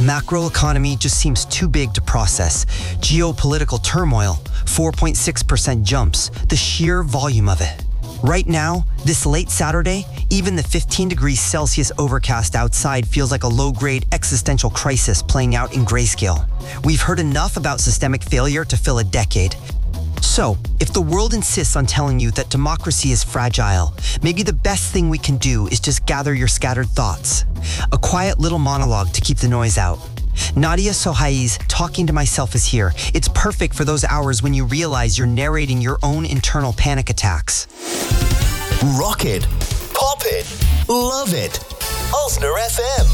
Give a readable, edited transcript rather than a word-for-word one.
The macroeconomy just seems too big to process. Geopolitical turmoil, 4.6% jumps, the sheer volume of it. Right now, this late Saturday, even the 15 degrees Celsius overcast outside feels like a low-grade existential crisis playing out in grayscale. We've heard enough about systemic failure to fill a decade. So, if the world insists on telling you that democracy is fragile, maybe the best thing we can do is just gather your scattered thoughts. A quiet little monologue to keep the noise out. Nadia Sohai's Talking to Myself is here. It's perfect for those hours when you realize you're narrating your own internal panic attacks. Rock it, pop it, love it. Osner FM.